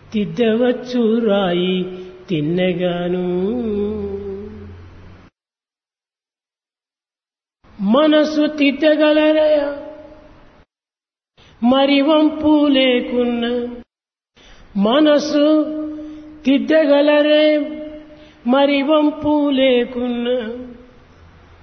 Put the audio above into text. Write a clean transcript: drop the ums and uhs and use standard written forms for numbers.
తిద్దవచ్చు రాయి తిన్నగాను. మనసు తిద్దగలరయ మరి వంపు లేకున్నా, మనసు తిద్దగలరే మరి వంపు లేకున్నా,